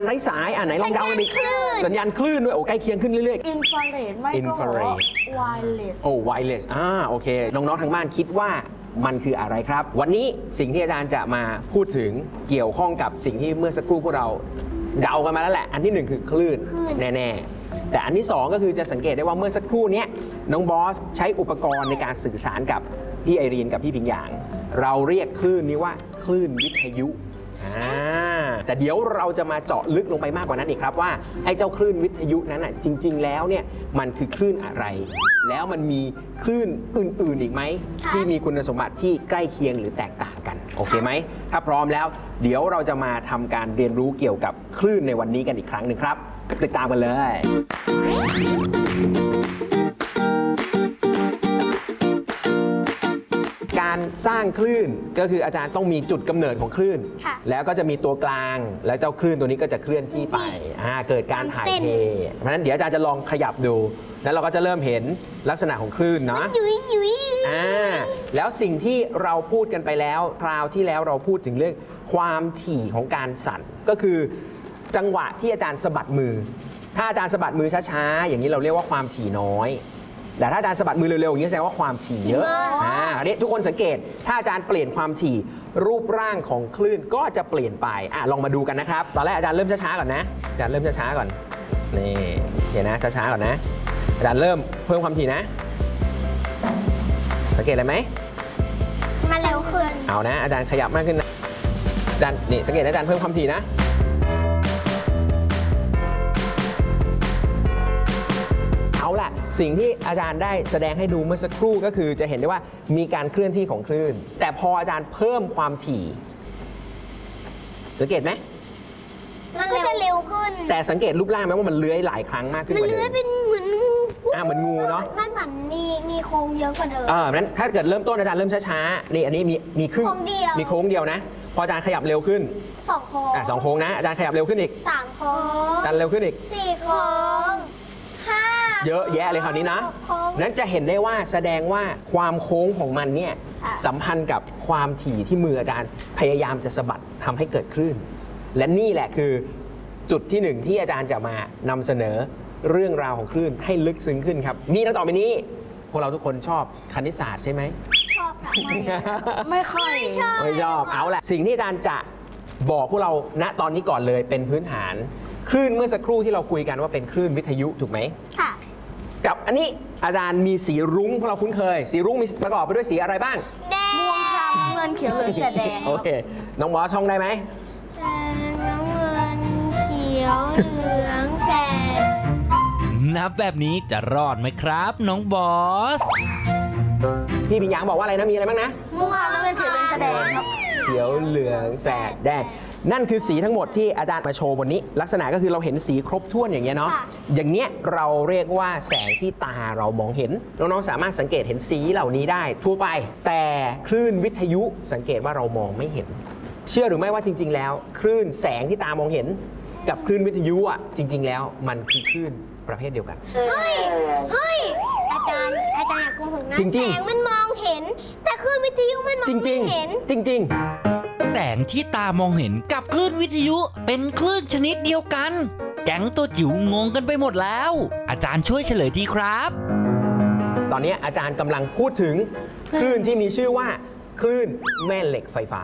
ไร้สายไหนลองเดากันดิสัญญาณคลื่นด้วยโอ้ใกล้เคียงขึ้นเรื่อยๆอินฟราเรดไม่ก็ไวเลสไวเลสโอเคน้องๆทางบ้านคิดว่ามันคืออะไรครับวันนี้สิ่งที่อาจารย์จะมาพูดถึงเกี่ยวข้องกับสิ่งที่เมื่อสักครู่พวกเราเดากันมาแล้วแหละอันที่1คือคลื่นแน่ๆแต่อันที่2ก็คือจะสังเกตได้ว่าเมื่อสักครู่นี้น้องบอสใช้อุปกรณ์ในการสื่อสารกับพี่ไอรีนกับพี่พิงหยางเราเรียกคลื่นนี้ว่าคลื่นวิทยุแต่เดี๋ยวเราจะมาเจาะลึกลงไปมากกว่านั้นอีกครับว่าไอ้เจ้าคลื่นวิทยุนั้นจริงๆแล้วเนี่ยมันคือคลื่นอะไรแล้วมันมีคลื่นอื่นๆอีกไหมที่มีคุณสมบัติที่ใกล้เคียงหรือแตกต่างกันโอเคไหมถ้าพร้อมแล้วเดี๋ยวเราจะมาทำการเรียนรู้เกี่ยวกับคลื่นในวันนี้กันอีกครั้งหนึ่งครับติดตามกันเลยการสร้างคลื่นก็คืออาจารย์ต้องมีจุดกำเนิดของคลื่นแล้วก็จะมีตัวกลางแล้วเจ้าคลื่นตัวนี้ก็จะเคลื่อนที่ไปเกิดการถ่ายเทเพราะฉะนั้นเดี๋ยวอาจารย์จะลองขยับดูแล้วเราก็จะเริ่มเห็นลักษณะของคลื่นเนาะแล้วสิ่งที่เราพูดกันไปแล้วคราวที่แล้วเราพูดถึงเรื่องความถี่ของการสั่นก็คือจังหวะที่อาจารย์สะบัดมือถ้าอาจารย์สะบัดมือช้าๆอย่างนี้เราเรียกว่าความถี่น้อยแต่ถ้าอาจารย์สะบัดมือเร็วๆอย่างนี้แสดงว่าความถี่เยอะอันนี้ทุกคนสังเกตถ้าอาจารย์เปลี่ยนความถี่รูปร่างของคลื่นก็จะเปลี่ยนไปลองมาดูกันนะครับตอนแรกอาจารย์เริ่มช้าๆก่อนนะอาจารย์เริ่มช้าๆก่อนนี่เห็นนะช้าๆก่อนนะอาจารย์เริ่มเพิ่มความถี่นะสังเกตอะไรไหมมาเร็วขึ้นเอานะอาจารย์ขยับมากขึ้นนะอาจารย์นี่สังเกตอาจารย์เพิ่มความถี่นะเอาล่ะสิ่งที่อาจารย์ได้แสดงให้ดูเมื่อสักครู่ก็คือจะเห็นได้ว่ามีการเคลื่อนที่ของคลื่นแต่พออาจารย์เพิ่มความถี่สังเกตไหมมันก็จะเร็วขึ้นแต่สังเกตรูปร่างไหมว่ามันเลื้อยหลายครั้งมากขึ้นมันเลื้อยเป็นเหมือนงูเหมือนงูเนาะมันเหมือนมีโค้งเยอะกว่าเดิมนั้นถ้าเกิดเริ่มต้นอาจารย์เริ่มช้าๆนี่อันนี้มีครึ่งมีโค้งเดียวนะพออาจารย์ขยับเร็วขึ้น 2 โค้ง 2 โค้งนะอาจารย์ขยับเร็วขึ้นอีก 3 โค้งอาจารย์เร็วขึ้นอีก 4 โค้ง5 เยอะแยะเลยคราวนี้นะนั้นจะเห็นได้ว่าแสดงว่าความโค้งของมันเนี่ยสัมพันธ์กับความถี่ที่มืออาจารย์พยายามจะสะบัดทำให้เกิดคลื่นและนี่แหละคือจุดที่1ที่อาจารย์จะมานำเสนอเรื่องราวของคลื่นให้ลึกซึ้งขึ้นครับมีดังต่อไปนี้พวกเราทุกคนชอบคณิตศาสตร์ใช่ไหมชอบไม่ค่อยไม่ชอบเอาแหละสิ่งที่อาจารย์จะบอกพวกเราณตอนนี้ก่อนเลยเป็นพื้นฐานคลื่นเมื่อสักครู่ที่เราคุยกันว่าเป็นคลื่นวิทยุถูกไหมค่ะกับอันนี้อาจารย์มีสีรุ้งพวกเราคุ้นเคยสีรุ้งมีประกอบไปด้วยสีอะไรบ้างแดงม่วงครามเงินเขียวเหลืองแดงโอเคน้องบอสท่องได้ไหมแดงน้ำเงินเขียวเหลืองแสดนับแบบนี้จะรอดไหมครับน้องบอสพี่ปิญญางบอกว่าอะไรนะมีอะไรบ้างนะม่วงครามเงินเขียวเหลืองแสดงครับเขียวเหลืองแสดแดงนั่นคือสีทั้งหมดที่อาจารย์มาโชว์บนนี้ลักษณะก็คือเราเห็นสีครบถ้วนอย่างเงี้ยเนาะอย่างเงี้ยเราเรียกว่าแสงที่ตาเรามองเห็นน้องๆสามารถสังเกตเห็นสีเหล่านี้ได้ทั่วไปแต่คลื่นวิทยุสังเกตว่าเรามองไม่เห็นเชื่อหรือไม่ว่าจริงๆแล้วคลื่นแสงที่ตามองเห็นกับคลื่นวิทยุจริงๆแล้วมันคือคลื่นประเภทเดียวกันเฮ้ยอาจารย์อย่าโกหกนะแสงมันมองเห็นแต่คลื่นวิทยุมันมองไม่เห็นจริงแสงที่ตามองเห็นกับคลื่นวิทยุเป็นคลื่นชนิดเดียวกันแก๊งตัวจิ๋วงงกันไปหมดแล้วอาจารย์ช่วยเฉลยทีครับตอนนี้อาจารย์กำลังพูดถึงคลื่นที่มีชื่อว่าคลื่นแม่เหล็กไฟฟ้า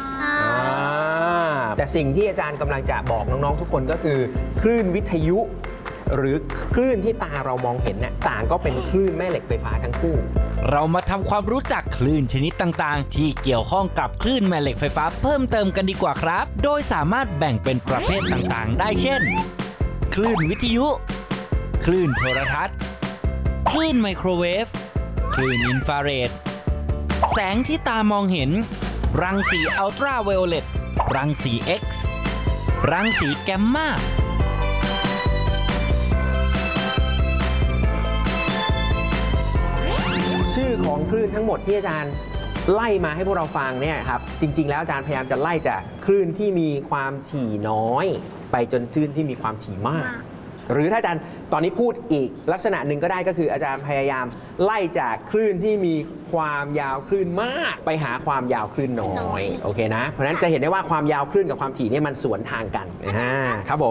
แต่สิ่งที่อาจารย์กำลังจะบอกน้องๆทุกคนก็คือคลื่นวิทยุหรือคลื่นที่ตาเรามองเห็นเนี่ยต่างก็เป็นคลื่นแม่เหล็กไฟฟ้าทั้งคู่เรามาทำความรู้จักคลื่นชนิดต่างๆที่เกี่ยวข้องกับคลื่นแม่เหล็กไฟฟ้าเพิ่มเติมกันดีกว่าครับโดยสามารถแบ่งเป็นประเภทต่างๆได้เช่นคลื่นวิทยุคลื่นโทรทัศน์คลื่นไมโครเวฟคลื่นอินฟราเรดแสงที่ตามองเห็นรังสีอัลตราไวโอเลตรังสี X รังสีแกมมาชื่อของคลื่นทั้งหมดที่อาจารย์ไล่มาให้พวกเราฟังเนี่ยครับจริงๆแล้วอาจารย์พยายามจะไล่จากคลื่นที่มีความถี่น้อยไปจนคลื่นที่มีความถี่มากหรือถ้าอาจารย์ตอนนี้พูดอีกลักษณะหนึ่งก็ได้ก็คืออาจารย์พยายามไล่จากคลื่นที่มีความยาวคลื่นมากไปหาความยาวคลื่นน้อยโอเคนะเพราะฉะนั้นจะเห็นได้ว่าความยาวคลื่นกับความถี่เนี่ยมันสวนทางกันครับผม